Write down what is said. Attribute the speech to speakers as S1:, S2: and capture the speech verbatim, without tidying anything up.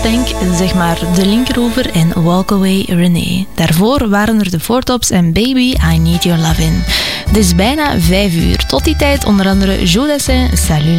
S1: Tank, zeg maar de linkeroever en Walk Away Renee. Daarvoor waren er de Four Tops en Baby, I Need Your Lovin'. Het is bijna vijf uur. Tot die tijd onder andere Joe Dassin, Salut